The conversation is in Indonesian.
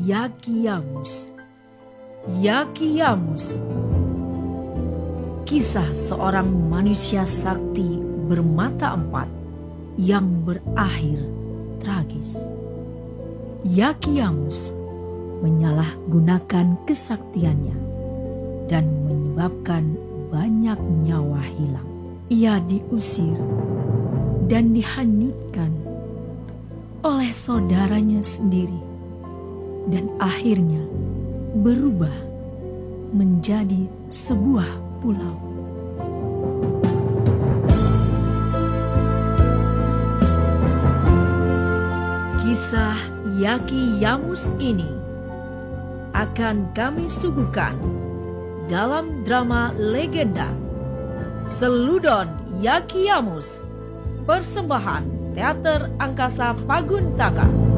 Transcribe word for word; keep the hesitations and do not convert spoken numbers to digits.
Yakiamus. Yakiamus, kisah seorang manusia sakti bermata empat yang berakhir tragis. Yakiamus menyalahgunakan kesaktiannya dan menyebabkan banyak nyawa hilang. Ia diusir dan dihanyutkan oleh saudaranya sendiri dan akhirnya berubah menjadi sebuah pulau. Kisah Yakiamus ini akan kami suguhkan dalam drama legenda Seludon Yakiamus, persembahan Teater Angkasa Paguntaka.